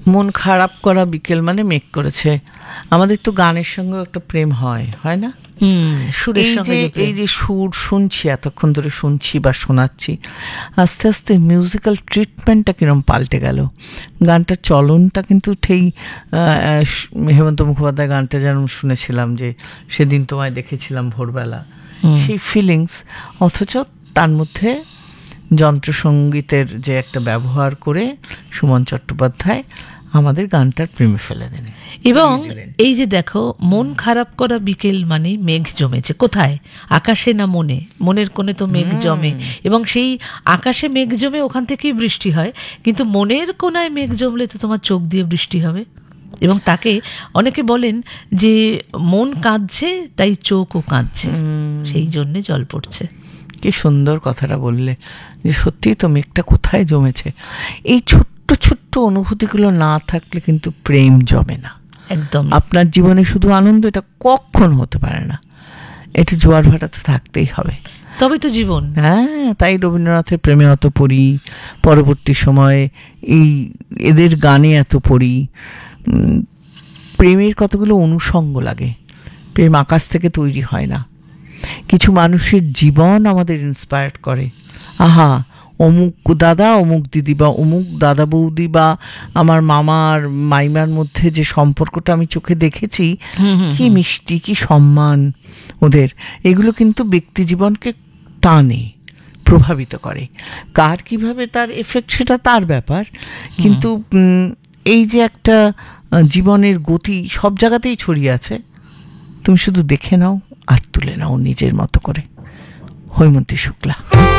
মন খারাপ করা বিকেল মানে মেঘ করেছে। আমাদের তো গানের সঙ্গে একটা প্রেম হয়, হয় না? সুরের সঙ্গে এই যে সুর শুনছি, এতক্ষণ ধরে শুনছি বা শোনাচ্ছি, আস্তে আস্তে মিউজিক্যাল ট্রিটমেন্টটা কিরম পাল্টে গেল। গানটার চলনটা কিন্তু ঠিক হেমন্ত মুখোপাধ্যায় গানটা যেরকম শুনেছিলাম যে সেদিন তোমায় দেখেছিলাম ভোরবেলা, সেই ফিলিংস, অথচ তার মধ্যে যন্ত্রসঙ্গীতের যে একটা ব্যবহার করে সুমন চট্টোপাধ্যায় আমাদের গানটার প্রেমে ফেলে দেন। এবং এই যে দেখো, মন খারাপ করা বিকেল মানে মেঘ জমেছে কোথায়? আকাশে না মনে? মনের কোণে তো মেঘ জমে, এবং সেই আকাশে মেঘ জমে ওখান থেকেই বৃষ্টি হয়, কিন্তু মনের কোণায় মেঘ জমলে তো তোমার চোখ দিয়ে বৃষ্টি হবে। এবং তাকে অনেকে বলেন যে মন কাঁদছে তাই চোখও কাঁদছে, সেই জন্যে জল পড়ছে। কি সুন্দর কথাটা বললে, যে সত্যিই তো মেঘটা কোথায় জমেছে। এই ছোট্ট ছোট্ট অনুভূতিগুলো না থাকলে কিন্তু প্রেম জমে না। একদম। আপনার জীবনে শুধু আনন্দ এটা কখন হতে পারে না, এটা জোয়ার ভাটা তো থাকতেই হবে, তবে তো জীবন। হ্যাঁ, তাই রবীন্দ্রনাথের প্রেমে অত পড়ি, পরবর্তী সময়ে এই এদের গানে এত পড়ি। প্রেমের কতগুলো অনুষঙ্গ লাগে, প্রেম আকাশ থেকে তৈরি হয় না। কিছু মানুষের জীবন আমাদের ইন্সপায়ার্ড করে, আহা অমুক দাদা অমুক দিদি বা অমুক দাদা বৌদি বা আমার মামার মাইমার মধ্যে যে সম্পর্কটা আমি চোখে দেখেছি, কি মিষ্টি, কি সম্মান ওদের, এগুলো কিন্তু ব্যক্তি জীবনকে টানে, প্রভাবিত করে। কার কিভাবে তার এফেক্ট সেটা তার ব্যাপার, কিন্তু এই যে একটা জীবনের গতি সব জায়গাতেই ছড়িয়ে আছে, তুমি শুধু দেখে নাও আর তুলে নাও নিজের মতো করে। হৈমন্তী শুক্লা।